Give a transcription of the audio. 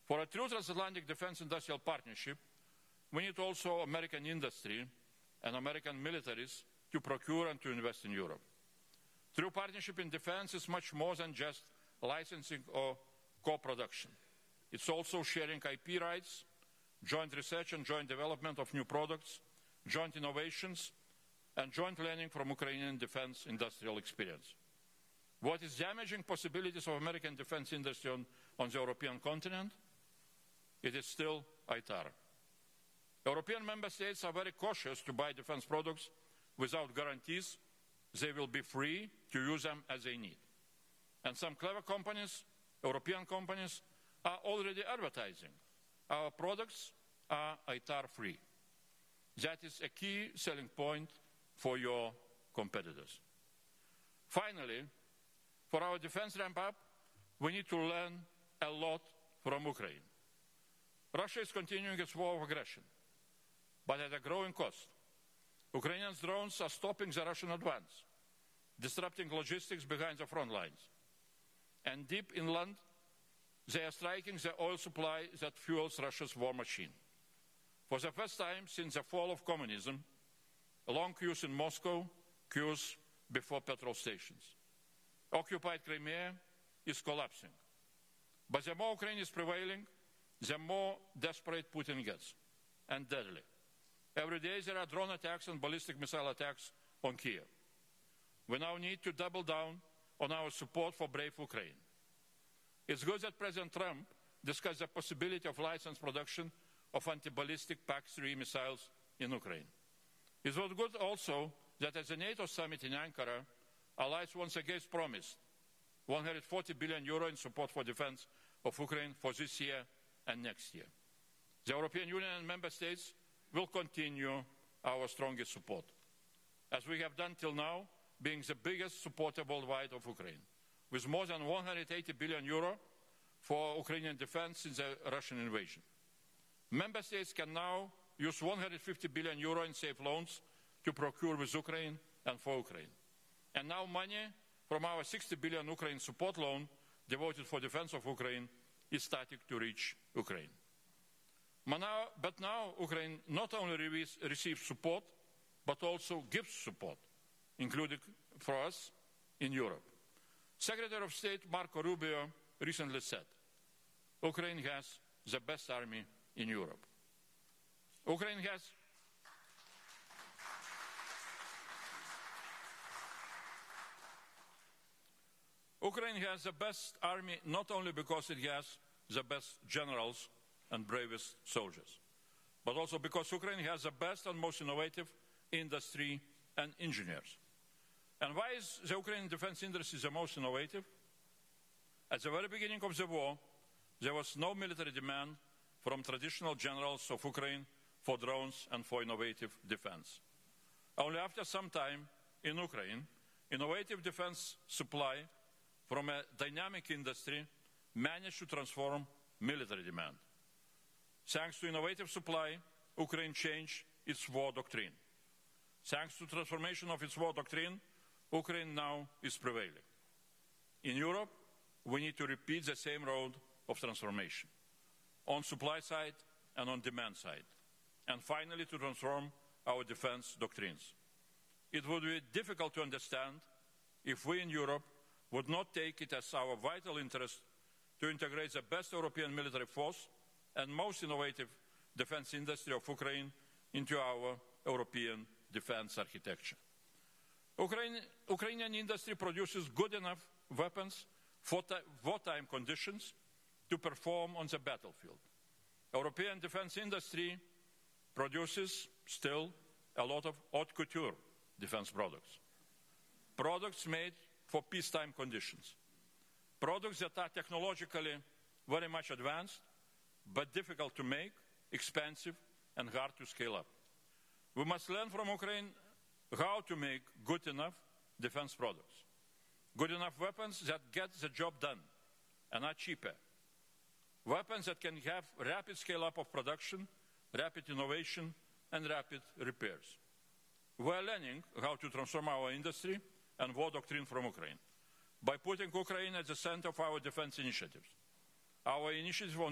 For a true transatlantic defense industrial partnership, we need also American industry and American militaries to procure and to invest in Europe. True partnership in defense is much more than just licensing or co-production. It's also sharing IP rights, joint research and joint development of new products, joint innovations, and joint learning from Ukrainian defense industrial experience. What is damaging possibilities of American defense industry on the European continent? It is still ITAR. European member states are very cautious to buy defense products without guarantees they will be free to use them as they need. And some clever companies, European companies, are already advertising our products are ITAR-free. That is a key selling point for your competitors. Finally, for our defense ramp-up, we need to learn a lot from Ukraine. Russia is continuing its war of aggression, but at a growing cost. Ukrainian drones are stopping the Russian advance, disrupting logistics behind the front lines. And deep inland, they are striking the oil supply that fuels Russia's war machine. For the first time since the fall of communism, long queues in Moscow, queues before petrol stations. Occupied Crimea is collapsing. But the more Ukraine is prevailing, the more desperate Putin gets, and deadly. Every day there are drone attacks and ballistic missile attacks on Kiev. We now need to double down on our support for brave Ukraine. It's good that President Trump discussed the possibility of licensed production of anti-ballistic PAC-3 missiles in Ukraine. It was good also that at the NATO summit in Ankara, allies once again promised €140 billion in support for defense of Ukraine for this year and next year. The European Union and member states will continue our strongest support, as we have done till now, being the biggest supporter worldwide of Ukraine, with more than €180 billion for Ukrainian defense since the Russian invasion. Member states can now use €150 billion in safe loans to procure with Ukraine and for Ukraine. And now money from our €60 billion Ukraine support loan devoted for defense of Ukraine is starting to reach Ukraine. But now Ukraine not only receives support, but also gives support, including for us in Europe. Secretary of State Marco Rubio recently said, Ukraine has the best army in Europe. Ukraine has the best army not only because it has the best generals and bravest soldiers, but also because Ukraine has the best and most innovative industry and engineers. And why is the Ukrainian defense industry the most innovative? At the very beginning of the war, there was no military demand from traditional generals of Ukraine for drones and for innovative defense. Only after some time in Ukraine, innovative defense supply from a dynamic industry managed to transform military demand. Thanks to innovative supply, Ukraine changed its war doctrine. Thanks to transformation of its war doctrine, Ukraine now is prevailing. In Europe, we need to repeat the same road of transformation, on supply side and on demand side, and finally to transform our defense doctrines. It would be difficult to understand if we in Europe would not take it as our vital interest to integrate the best European military force and most innovative defense industry of Ukraine into our European defense architecture. Ukrainian industry produces good enough weapons for wartime conditions to perform on the battlefield. European defense industry produces still a lot of haute couture defense products. Products made for peacetime conditions. Products that are technologically very much advanced, but difficult to make, expensive, and hard to scale up. We must learn from Ukraine how to make good enough defense products. Good enough weapons that get the job done and are cheaper. Weapons that can have rapid scale-up of production, rapid innovation, and rapid repairs. We are learning how to transform our industry and war doctrine from Ukraine by putting Ukraine at the center of our defense initiatives. Our initiative on